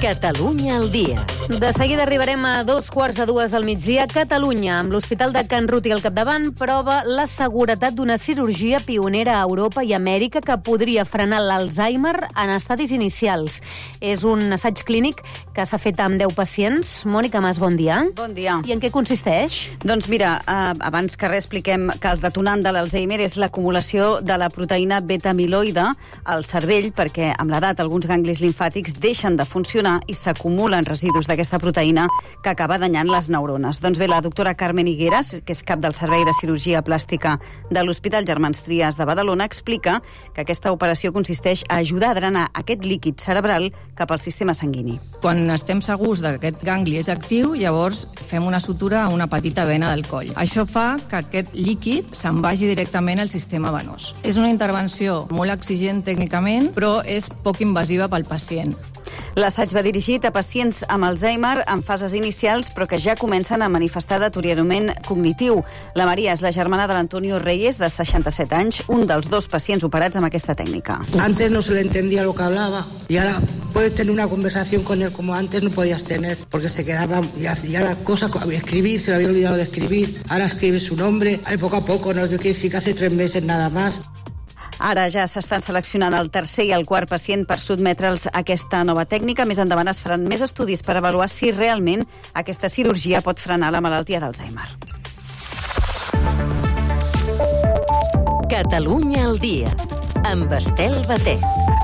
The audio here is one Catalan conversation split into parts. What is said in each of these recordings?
Catalunya al dia. De seguida arribarem a 2:15 del migdia. Catalunya, amb l'Hospital de Can Ruti al capdavant, prova la seguretat d'una cirurgia pionera a Europa i Amèrica que podria frenar l'Alzheimer en estadis inicials. És un assaig clínic que s'ha fet amb 10 pacients. Mònica Mas, bon dia. Bon dia. I en què consisteix? Doncs mira, abans que res expliquem que el detonant de l'Alzheimer és l'acumulació de la proteïna beta-amiloide al cervell, perquè amb l'edat alguns ganglis limfàtics deixen de funcionar i s'acumulen residus d'aquesta proteïna que acaba danyant les neurones. Doncs bé, la doctora Carmen Higueras, que és cap del Servei de Cirurgia Plàstica de l'Hospital Germans Trias de Badalona, explica que aquesta operació consisteix a ajudar a drenar aquest líquid cerebral cap al sistema sanguini. Quan estem segurs que aquest gangli és actiu, llavors fem una sutura a una petita vena del coll. Això fa que aquest líquid se'n vagi directament al sistema venós. És una intervenció molt exigent tècnicament, però és poc invasiva pel pacient. L'assaig va dirigit a pacients amb Alzheimer en fases inicials, però que ja comencen a manifestar deteriorament cognitiu. La Maria és la germana de l'Antonio Reyes, de 67 anys, un dels 2 pacients operats amb aquesta tècnica. Antes no se le entendía lo que hablaba y ahora puedes tener una conversación con él como antes no podías tener, porque se quedaba ya las cosas, escribir, se le había olvidado de escribir, ahora escribe su nombre, poco a poco, no quiere decir que hace 3 meses nada más. Ara ja s'estan seleccionant el tercer i el quart pacient per sotmetre'ls a aquesta nova tècnica. Més endavant es faran més estudis per avaluar si realment aquesta cirurgia pot frenar la malaltia d'Alzheimer. Catalunya al dia, amb Estel Batet.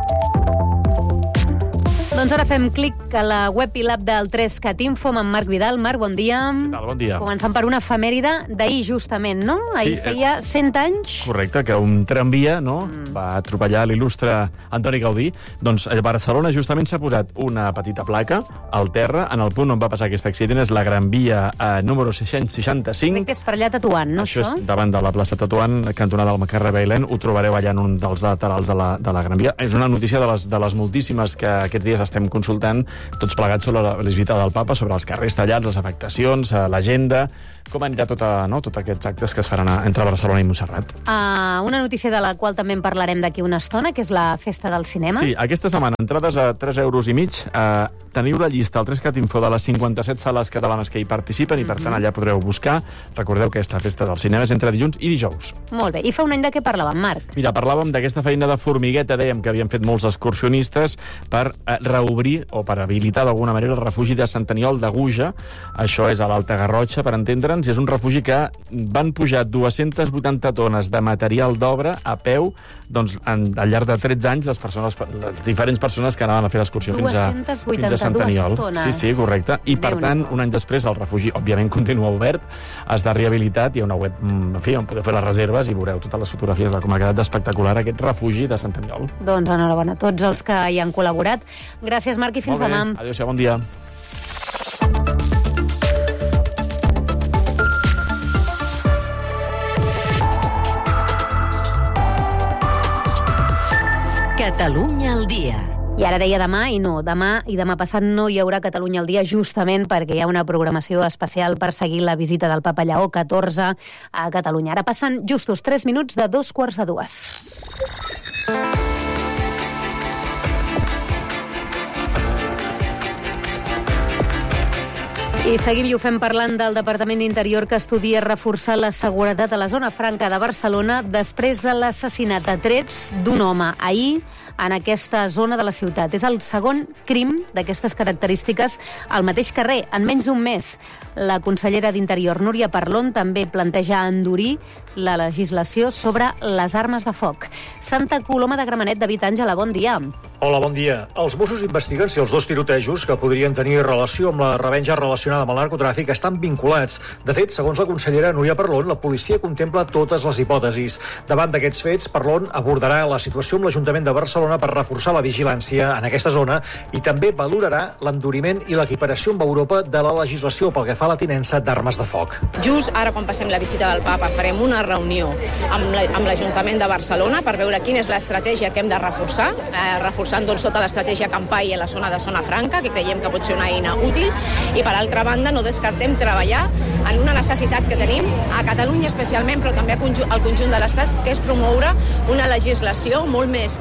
Doncs ara fem clic a la web i l'app del 3CAT Info amb en Marc Vidal. Marc, bon dia. Què tal? Bon dia. Començant per una efemèride d'ahir, justament, no? Ahir feia 100 anys. Correcte, que un tramvia va atropellar l'il·lustre Antoni Gaudí. Doncs a Barcelona justament s'ha posat una petita placa al terra. En el punt on va passar aquest accident és la Gran Via número 665. Crec que és per allà Tatuant, no, això? Això és davant de la plaça Tatuant, cantonada al carrer Bailén. Ho trobareu allà en un dels laterals de la Gran Via. És una notícia de les moltíssimes que aquests dies estem consultant tots plegats sobre la visita del papa, sobre els carrers tallats, les afectacions, l'agenda, com anirà tots aquests actes que es faran entre Barcelona i Montserrat. Una notícia de la qual també en parlarem d'aquí una estona, que és la Festa del Cinema. Sí, aquesta setmana, entrades a 3,5 €. Teniu la llista al 3CAT Info de les 57 sales catalanes que hi participen i, per tant, allà podreu buscar. Recordeu que aquesta Festa del Cinema és entre dilluns i dijous. Molt bé. I fa un any de què parlàvem, Marc? Mira, parlàvem d'aquesta feina de formigueta, dèiem que havien fet molts excursionistes per reobrir o per habilitar d'alguna manera el refugi de Sant Aniol de Guja. Això és a l'Alta Garrotxa, per entendre'ns. És un refugi que van pujar 280 tones de material d'obra a peu, doncs, al llarg de 13 anys, les diferents persones que anaven a fer l'excursió fins a Sant Aniol. Tones. Sí, correcte. I, per tant, un any després, el refugi, òbviament, continua obert, està rehabilitat, hi ha una web, en fi, on podeu fer les reserves i veureu totes les fotografies de com ha quedat espectacular aquest refugi de Sant Aniol. Doncs enhorabona a tots els que hi han col·laborat. Gràcies, Marc, i fins demà. Adéu-siau, bon dia. Catalunya al dia. I ara deia demà, i no, demà i demà passat no hi haurà Catalunya al dia, justament perquè hi ha una programació especial per seguir la visita del Papa Lleó XIV a Catalunya. Ara passen justos 3 minuts de 2:15. I seguim i ho fem parlant del Departament d'Interior, que estudia reforçar la seguretat a la zona franca de Barcelona després de l'assassinat a trets d'un home ahir en aquesta zona de la ciutat. És el segon crim d'aquestes característiques al mateix carrer, en menys d'un mes. La consellera d'Interior, Núria Parlon, també planteja endurir la legislació sobre les armes de foc. Santa Coloma de Gramenet, David Àngela, bon dia. Hola, bon dia. Els Mossos investiguen si els 2 tirotejos que podrien tenir relació amb la revenja relacionada amb el narcotràfic estan vinculats. De fet, segons la consellera Núria Parlon, la policia contempla totes les hipòtesis. Davant d'aquests fets, Parlon abordarà la situació amb l'Ajuntament de Barcelona per reforçar la vigilància en aquesta zona i també valorarà l'enduriment i l'equiparació amb Europa de la legislació pel que fa a la tinença d'armes de foc. Just ara, quan passem la visita del Papa, farem una reunió amb l'Ajuntament de Barcelona per veure quina és l'estratègia que hem de reforçar, reforçant doncs, tota l'estratègia Campai a la zona de Zona Franca, que creiem que pot ser una eina útil, i per altra banda no descartem treballar en una necessitat que tenim a Catalunya especialment, però també al conjunt de l'Estat, que és promoure una legislació molt més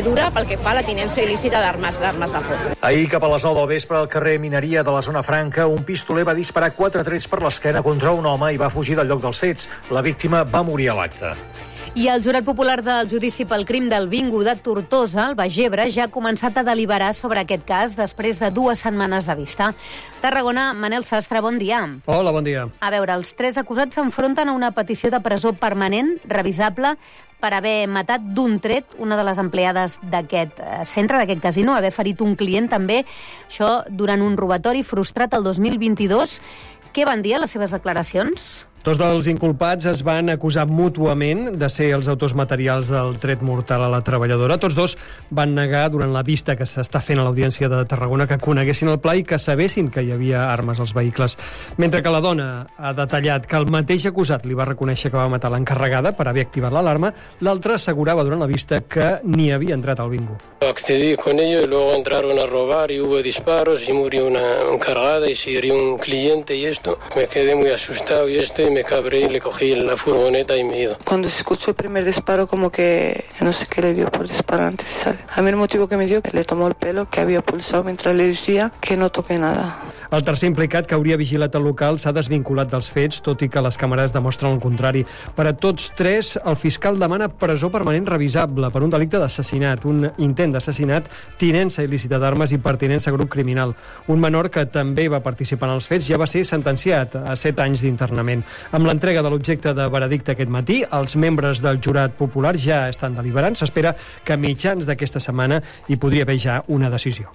dura pel que fa a la tinença il·lícita d'armes de foc. Ahir, cap a les 9 del vespre, al carrer Mineria de la Zona Franca, un pistoler va disparar 4 trets per l'esquena contra un home i va fugir del lloc dels fets. La víctima va morir a l'acte. I el jurat popular del judici pel crim del bingo de Tortosa, al Baix Ebre, ja ha començat a deliberar sobre aquest cas després de 2 setmanes de vista. Tarragona, Manel Sastre, bon dia. Hola, bon dia. A veure, els 3 acusats s'enfronten a una petició de presó permanent, revisable, per haver matat d'un tret una de les empleades d'aquest centre, d'aquest casino, haver ferit un client també, això durant un robatori frustrat el 2022. Què van dir a les seves declaracions? 2 dels inculpats es van acusar mútuament de ser els autors materials del tret mortal a la treballadora. Tots 2 van negar durant la vista que s'està fent a l'Audiència de Tarragona que coneguessin el pla i que sabessin que hi havia armes als vehicles. Mentre que la dona ha detallat que el mateix acusat li va reconèixer que va matar l'encarregada per haver activat l'alarma, l'altre assegurava durant la vista que ni havia entrat al bingo. Accedí con ellos y luego entraron a robar y hubo disparos y murió una encargada y se hirió un cliente y esto. Me quedé muy asustado y me cabré y le cogí la furgoneta y me he ido. Cuando se escuchó el primer disparo, como que no sé qué le dio por disparar antes de salir. A mí el motivo que me dio, que le tomó el pelo, que había pulsado mientras le decía que no toqué nada. El tercer implicat, que hauria vigilat el local, s'ha desvinculat dels fets, tot i que les càmeres demostren el contrari. Per a tots 3, el fiscal demana presó permanent revisable per un delicte d'assassinat, un intent d'assassinat, tinença il·lícita d'armes i pertinença a grup criminal. Un menor que també va participar en els fets ja va ser sentenciat a 7 anys d'internament. Amb l'entrega de l'objecte de veredicte aquest matí, els membres del jurat popular ja estan deliberant. S'espera que a mitjans d'aquesta setmana hi podria haver ja una decisió.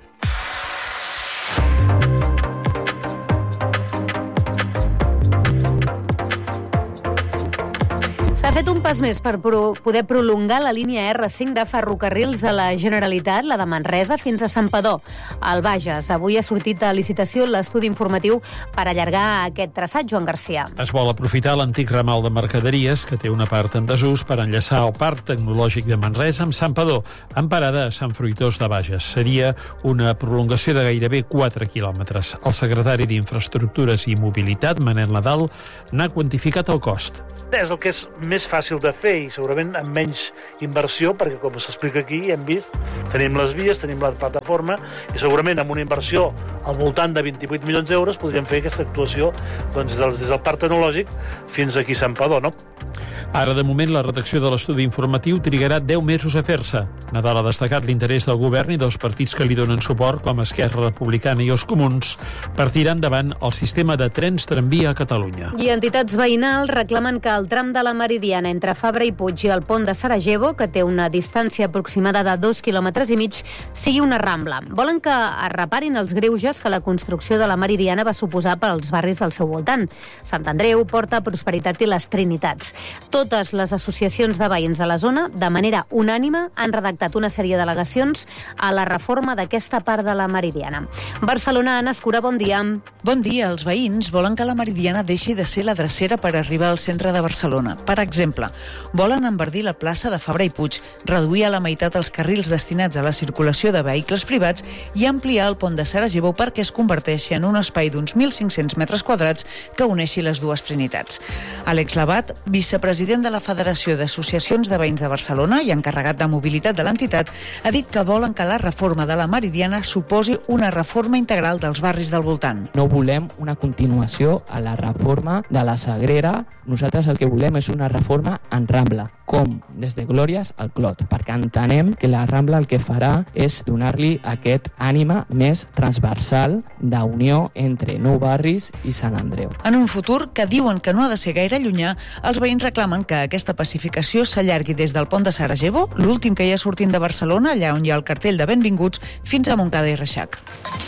S'ha fet un pas més per poder prolongar la línia R5 de ferrocarrils de la Generalitat, la de Manresa, fins a Santpedor, al Bages. Avui ha sortit a licitació l'estudi informatiu per allargar aquest traçat, Joan Garcia. Es vol aprofitar l'antic ramal de mercaderies, que té una part en desús, per enllaçar el Parc Tecnològic de Manresa amb Santpedor, amb parada a Sant Fruitós de Bages. Seria una prolongació de gairebé 4 quilòmetres. El secretari d'Infraestructures i Mobilitat, Manel Nadal, n'ha quantificat el cost. És el que és més fàcil de fer i segurament amb menys inversió, perquè com s'explica aquí, hem vist, tenim les vies, tenim la plataforma i segurament amb una inversió al voltant de 28 milions d'euros podríem fer aquesta actuació des del Parc Tecnològic fins aquí a Santpedor, no? Ara, de moment, la redacció de l'estudi informatiu trigarà 10 mesos a fer-se. Nadal ha destacat l'interès del govern i dels partits que li donen suport, com Esquerra Republicana i els Comuns, per tirar endavant el sistema de trens tramvia a Catalunya. I entitats veïnals reclamen que el tram de la Meridiana entre Fabra i Puig i el pont de Sarajevo, que té una distància aproximada de 2,5 quilòmetres, sigui una rambla. Volen que es reparin els greuges que la construcció de la Meridiana va suposar per als barris del seu voltant. Sant Andreu, Porta, Prosperitat i les Trinitats. Totes les associacions de veïns de la zona, de manera unànime, han redactat una sèrie d'al·legacions a la reforma d'aquesta part de la Meridiana. Barcelona, Anna Escura, bon dia. Bon dia. Els veïns volen que la Meridiana deixi de ser la drecera per arribar al centre de Barcelona. Per exemple, volen enverdir la plaça de Fabra i Puig, reduir a la meitat els carrils destinats a la circulació de vehicles privats i ampliar el pont de Sarajevo perquè es converteixi en un espai d'uns 1.500 metres quadrats que uneixi les dues Trinitats. Àlex Labat, vicepresident de la Federació d'Associacions de Veïns de Barcelona i encarregat de mobilitat de l'entitat, ha dit que volen que la reforma de la Meridiana suposi una reforma integral dels barris del voltant. No volem una continuació a la reforma de la Sagrera. Nosaltres el que volem és una reforma en Rambla, com des de Glòries al Clot, perquè entenem que la Rambla el que farà és donar-li aquest ànima més transversal d'unió entre Nou Barris i Sant Andreu. En un futur que diuen que no ha de ser gaire llunyà, els veïns reclamen que aquesta pacificació s'allargui des del pont de Sarajevo, l'últim que hi ha sortint de Barcelona, allà on hi ha el cartell de benvinguts, fins a Montcada i Reixac.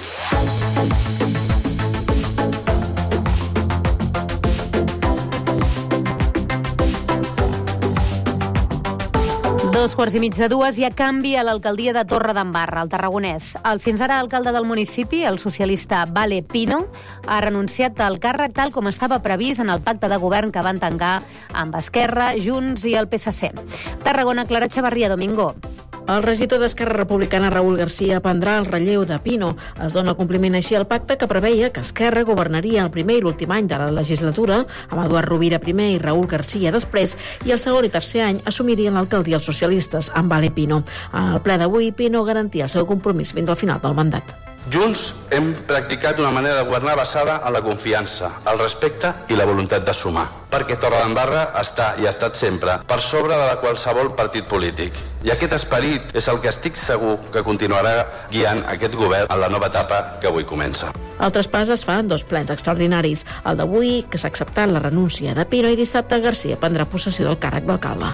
2:15 hi ha canvi a l'alcaldia de Torredembarra, al Tarragonès. El fins ara alcalde del municipi, el socialista Vale Pino, ha renunciat al càrrec tal com estava previst en el pacte de govern que van tancar amb Esquerra, Junts i el PSC. Tarragona, Clara Xavarria, Domingo. El regidor d'Esquerra Republicana, Raúl García, prendrà el relleu de Pino. Es dona compliment així al pacte que preveia que Esquerra governaria el primer i l'últim any de la legislatura, amb Eduard Rovira primer i Raúl García després, i el segon i tercer any assumirien l'alcaldia els socialistes, amb Vale Pino. En el ple d'avui, Pino garantia el seu compromís fins al final del mandat. Junts hem practicat una manera de governar basada en la confiança, el respecte i la voluntat de sumar, perquè Torredembarra està i ha estat sempre per sobre de la qualsevol partit polític. I aquest esperit és el que estic segur que continuarà guiant aquest govern en la nova etapa que avui comença. El traspàs es fa en 2 plens extraordinaris. El d'avui, que s'ha acceptat la renúncia de Pino, i dissabte García prendrà possessió del càrrec d'alcalde.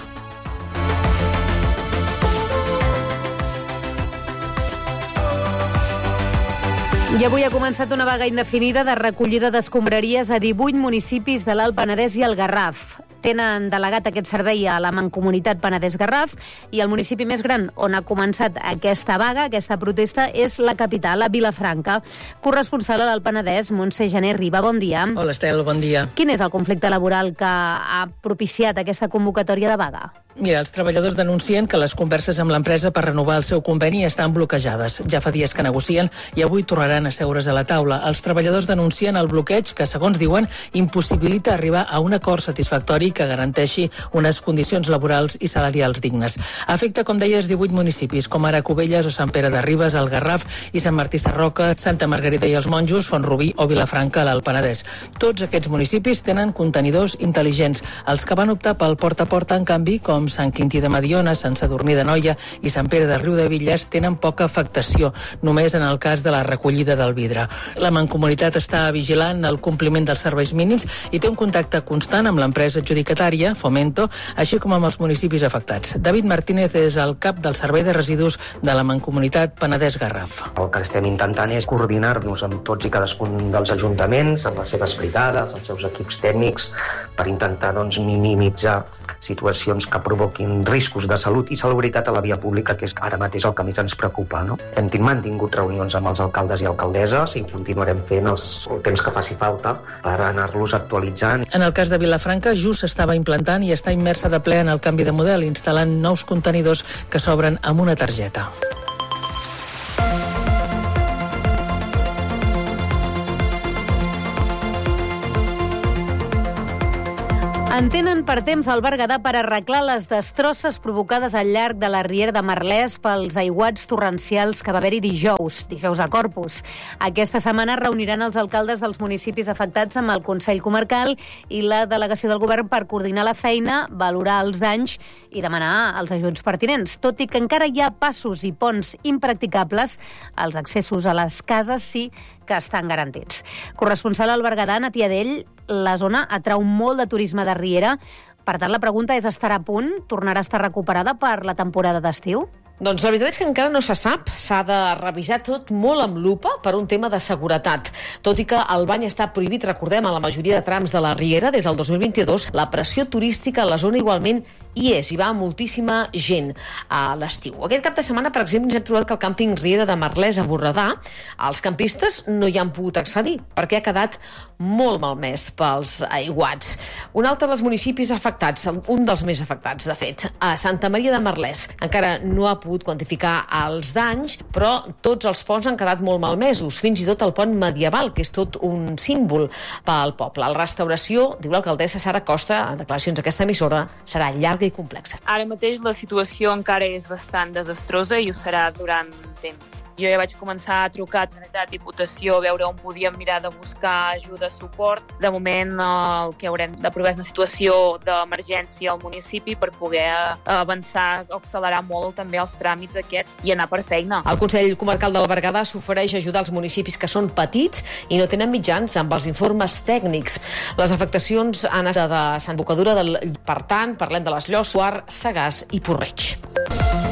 I avui ha començat una vaga indefinida de recollida d'escombraries a 18 municipis de l'Alt Penedès i el Garraf. Tenen delegat aquest servei a la Mancomunitat Penedès-Garraf i el municipi més gran on ha començat aquesta vaga, aquesta protesta, és la capital, a Vilafranca. Corresponsal a l'Alt Penedès, Montse Janer Riba, bon dia. Hola, Estel, bon dia. Quin és el conflicte laboral que ha propiciat aquesta convocatòria de vaga? Mira, els treballadors denuncien que les converses amb l'empresa per renovar el seu conveni estan bloquejades. Ja fa dies que negocien i avui tornaran a seure's a la taula. Els treballadors denuncien el bloqueig que, segons diuen, impossibilita arribar a un acord satisfactori que garanteixi unes condicions laborals i salarials dignes. Afecta, com deies, 18 municipis, com ara Cubelles o Sant Pere de Ribes, el Garraf i Sant Martí Sarroca, Santa Margarida i els Monjos, Font-rubí o Vilafranca, a l'Alt Penedès. Tots aquests municipis tenen contenidors intel·ligents. Els que van optar pel porta a porta, en canvi, com Sant Quintí de Mediona, Sant Sadurní d'Anoia i Sant Pere de Riudebitlles, tenen poca afectació, només en el cas de la recollida del vidre. La Mancomunitat està vigilant el compliment dels serveis mínims i té un contacte constant amb l'empresa adjudicatària, Fomento, així com amb els municipis afectats. David Martínez és el cap del Servei de Residus de la Mancomunitat Penedès-Garraf. El que estem intentant és coordinar-nos amb tots i cadascun dels ajuntaments, amb les seves brigades, els seus equips tècnics, per intentar minimitzar situacions que provoquin riscos de salut i salubritat a la via pública, que és ara mateix el que més ens preocupa. Hem mantingut reunions amb els alcaldes i alcaldesses i continuarem fent el temps que faci falta per anar-los actualitzant. En el cas de Vilafranca, just s'estava implantant i està immersa de ple en el canvi de model, instal·lant nous contenidors que s'obren amb una targeta. En tenen per temps al Berguedà per arreglar les destrosses provocades al llarg de la riera de Merlès pels aiguats torrencials que va haver-hi dijous de Corpus. Aquesta setmana reuniran els alcaldes dels municipis afectats amb el Consell Comarcal i la delegació del govern per coordinar la feina, valorar els danys i demanar els ajuts pertinents. Tot i que encara hi ha passos i ponts impracticables, els accessos a les cases sí que estan garantits. Corresponsal al Berguedà, Natiadell, la zona atrau molt de turisme de riera. Per tant, la pregunta és, estarà a punt? Tornarà a estar recuperada per la temporada d'estiu? Doncs la veritat és que encara no se sap. S'ha de revisar tot molt amb lupa per un tema de seguretat. Tot i que el bany està prohibit, recordem, a la majoria de trams de la riera des del 2022, la pressió turística a la zona igualment hi és, hi va moltíssima gent a l'estiu. Aquest cap de setmana, per exemple, ens hem trobat que el càmping Riera de Merlès a Borredà, els campistes no hi han pogut accedir perquè ha quedat molt malmès pels aiguats. Un altre dels municipis afectats, un dels més afectats, de fet, a Santa Maria de Merlès, encara no ha pogut quantificar els danys, però tots els ponts han quedat molt malmesos, fins i tot el pont medieval, que és tot un símbol pel poble. La restauració, diu l'alcaldessa Sara Costa, en declaracions a aquesta emissora, serà llarga i complexa. Ara mateix la situació encara és bastant desastrosa i ho serà durant temps. Jo ja vaig començar a trucar a Generalitat, Diputació, a veure on podíem mirar de buscar ajuda, suport. De moment el que haurem d'aprovar és una situació d'emergència al municipi per poder avançar o accelerar molt també els tràmits aquests i anar per feina. El Consell Comarcal del Berguedà s'ofereix a ajudar els municipis que són petits i no tenen mitjans amb els informes tècnics. Les afectacions han estat de Sant Bocadura del... Per tant, parlem de les Llors, Suar, Sagàs i Porreig.